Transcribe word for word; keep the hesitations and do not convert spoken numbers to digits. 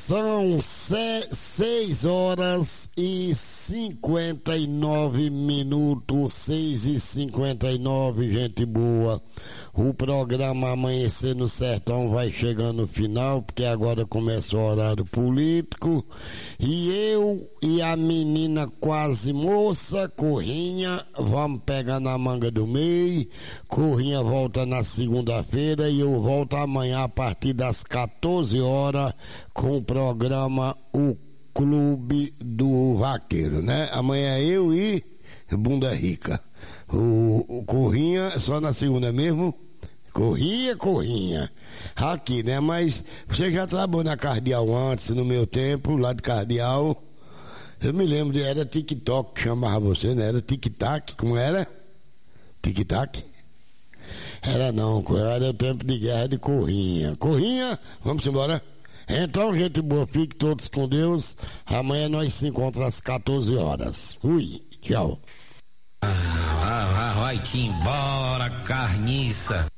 São seis horas e cinquenta e nove minutos, seis e cinquenta e nove, gente boa. O programa Amanhecer no Sertão vai chegando no final, porque agora começa o horário político. E eu e a menina quase moça, Corrinha, vamos pegar na manga do meio. Corrinha volta na segunda-feira e eu volto amanhã a partir das quatorze horas com o programa O Clube do Vaqueiro, né? Amanhã eu e Bunda Rica. O, o Corrinha só na segunda mesmo? Corrinha, Corrinha. Aqui, né? Mas você já trabalhou na Cardeal antes, no meu tempo, lá de Cardeal. Eu me lembro de, era TikTok que chamava você, né? Era Tic-Tac, como era? Tic-Tac? Era não, era o tempo de guerra de Corrinha. Corrinha, vamos embora? Então, gente boa, fique todos com Deus. Amanhã nós se encontramos às quatorze horas. Fui, tchau. Ah, vai, vai, vai, que embora, carniça.